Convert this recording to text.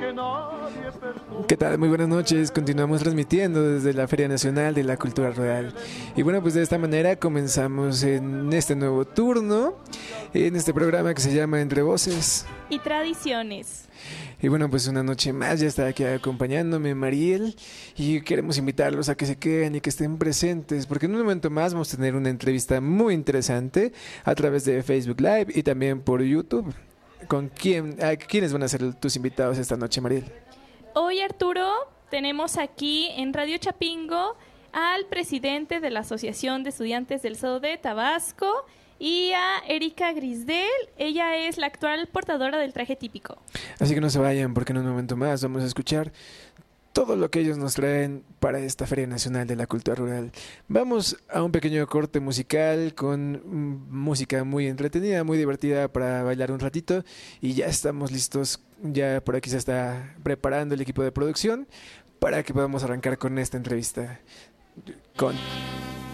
¿Qué tal? Muy buenas noches. Continuamos transmitiendo desde la Feria Nacional de la Cultura Rural. Y bueno, pues de esta manera comenzamos en este nuevo turno, en este programa que se llama Entre Voces y Tradiciones. Y bueno, pues una noche más ya está aquí acompañándome Mariel y queremos invitarlos a que se queden y que estén presentes porque en un momento más vamos a tener una entrevista muy interesante a través de Facebook Live y también por YouTube. ¿Quiénes van a ser tus invitados esta noche, Mariel? Hoy, Arturo, tenemos aquí en Radio Chapingo al presidente de la Asociación de Estudiantes del Estado de Tabasco y a Erika Grisdel. Ella es la actual portadora del traje típico. Así que no se vayan porque en un momento más vamos a escuchar todo lo que ellos nos traen para esta Feria Nacional de la Cultura Rural. Vamos a un pequeño corte musical con música muy entretenida, muy divertida para bailar un ratito y ya estamos listos. Ya por aquí se está preparando el equipo de producción para que podamos arrancar con esta entrevista con